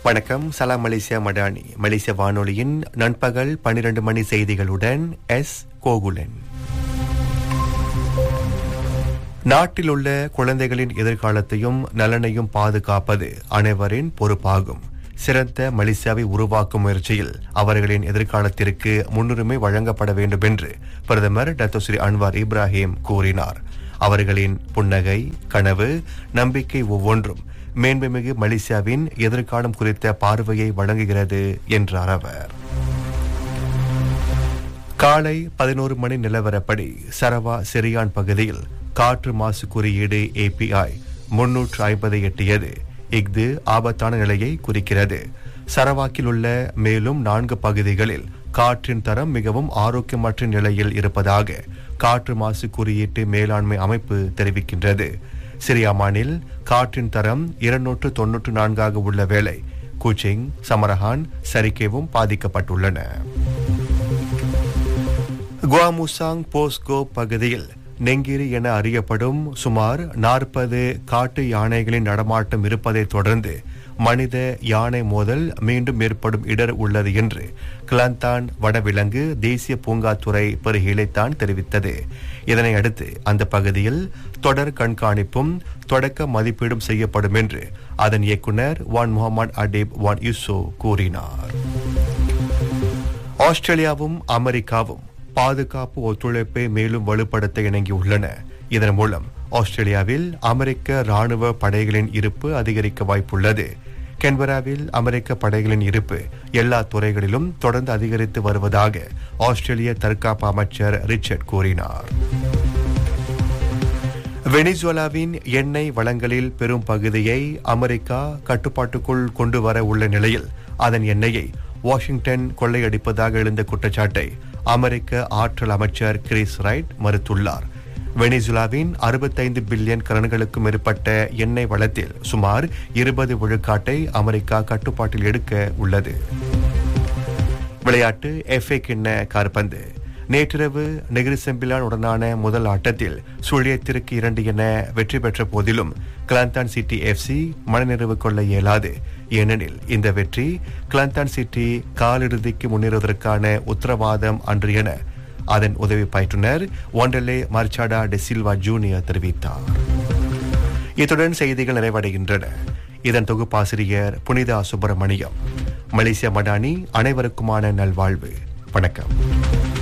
வணக்கம். சலாம் மலேசியா மடானி. மலேசிய வானொலியின் நண்பகல் 12 மணி செய்திகளுடன் எஸ் கோகுலன். நாட்டில் உள்ள குழந்தைகளின் எதிர்காலத்தையும் நலனையும் பாதுகாப்பது அனைவரின் பொறுப்பாகும். சிறந்த மலேசியாவை உருவாக்கும் முயற்சியில் அவர்களின் எதிர்காலத்திற்கு முன்னுரிமை வழங்கப்பட வேண்டும் என்று பிரதமர் டாக்டர் ஸ்ரீ அன்வார் இப்ராஹிம் கூறினார். அவர்களின் புன்னகை, கனவு, நம்பிக்கை ஒவ்வொன்றும் மேன்மைமிகு மலேசியாவின் எதிர்காலம் குறித்த பார்வையை வழங்குகிறது என்றார் அவர். காலை 11 மணி நிலவரப்படி சரவா சிரியான் பகுதியில் காற்று மாசு குறியீடு API 350 எட்டியது. இஃது ஆபத்தான நிலையை குறிக்கிறது. சரவாக்கில் உள்ள மேலும் 4 பகுதிகளில் காற்றின் தரம் மிகவும் ஆரோக்கியமற்ற நிலையில் இருப்பதாக காற்று மாசு குறியீட்டு மேலாண்மை அமைப்பு தெரிவிக்கின்றது. சிரியாமானில் காற்றின் தரம் 294 உள்ள வேளை குச்சிங், சமரஹான், சரிகேவும் பாதிக்கப்பட்டுள்ளன. குவாமுசாங் போஸ்கோ பகுதியில் நெங்கிரி என அறியப்படும் சுமார் 40 காட்டு யானைகளின் நடமாட்டம் இருப்பதை தொடர்ந்து மனித யானை மோதல் மீண்டும் ஏற்படும் இடர் உள்ளது என்று கிளாந்தான் வனவிலங்கு தேசிய பூங்காத்துறை பெருகிளைத்தான் தெரிவித்தது. இதனை அடுத்து அந்த பகுதியில் தொடர் கண்காணிப்பும் தொடக்க மதிப்பீடும் செய்யப்படும் என்று அதன் இயக்குனர் வான் முகமது அடீப் வான் யூசோ கூறினார். ஆஸ்திரேலியாவும் அமெரிக்காவும் பாதுகாப்பு ஒத்துழைப்பை மேலும் வலுப்படுத்த இணங்கியுள்ளன. இதன் மூலம் ஆஸ்திரேலியாவில் அமெரிக்க ராணுவ படைகளின் இருப்பு அதிகரிக்க வாய்ப்புள்ளது. கேன்பராவில் அமெரிக்க படைகளின் இருப்பு எல்லா துறைகளிலும் தொடர்ந்து அதிகரித்து வருவதாக ஆஸ்திரேலிய தற்காப்பு அமைச்சர் ரிச்சர்ட் கூறினார். வெனிசுவேலாவின் எண்ணெய் வளங்களில் பெரும் பகுதியை அமெரிக்கா கட்டுப்பாட்டுக்குள் கொண்டு வர உள்ள நிலையில் அதன் எண்ணெயை வாஷிங்டன் கொள்ளையடிப்பதாக எழுந்த குற்றச்சாட்டை அமெரிக்க ஆற்றல் அமைச்சர் கிறிஸ் ரைட் மறுத்துள்ளார். வெனிசுலாவின் 65 பில்லியன் கரன்களுக்கும் மேற்பட்ட எண்ணெய் வளத்தில் சுமார் 20 விழுக்காட்டை அமெரிக்கா கட்டுப்பாட்டில் எடுக்க உள்ளது. விளையாட்டு. FA கிண்ண காற்பந்து. நேற்றிரவு நெகிரி செம்பிலான் உடனான முதல் ஆட்டத்தில் சுழியத்திற்கு 2 என வெற்றி பெற்ற போதிலும் கிளாந்தான் சிட்டி FC மனநிறைவு கொள்ள இயலாது. ஏனெனில் இந்த வெற்றி கிளாந்தான் சிட்டி காலிறுதிக்கு முன்னேறுவதற்கான உத்தரவாதம் அன்று என அதன் உதவி பயிற்றுனர் ஒண்டலே மர்ச்சாடா டெ சில்வா ஜூனியர் தெரிவித்தார். இத்துடன் செய்திகள் நிறைவடைகின்றன. இதன் தொகுப்பாசிரியர் புனிதா சுப்பிரமணியம். மலேசியா மடானி. அனைவருக்குமான நல்வாழ்வு. வணக்கம்.